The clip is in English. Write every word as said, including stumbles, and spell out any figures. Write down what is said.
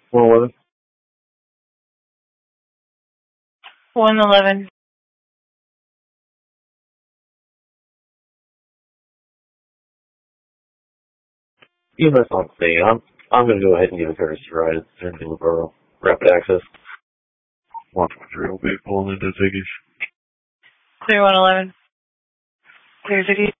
one eleven. one eleven. You must not see. I'm I'm going to go ahead and give a courtesy ride at San Diego Borough. Rapid access. one twenty-three will be pulling into Ziggy's. three one eleven. Clear Ziggy.